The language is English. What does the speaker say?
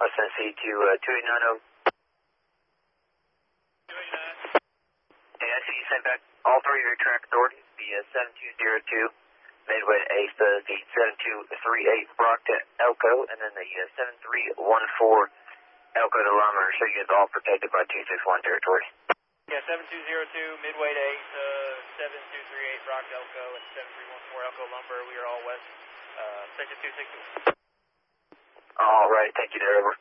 West Tennessee to 2890. Hey, I see you sent back all three of your track authorities, the 7202 Midway to Ace, the 7238 Brock to Elko, and then the 7314 Elko to Lumber, so you guys all protected by 261 territory. Yeah, 7202 Midway to Ace, 7238 Brock to Elko, and 7314 Elko Lumber. We are all west, section 260. All right, thank you there, over.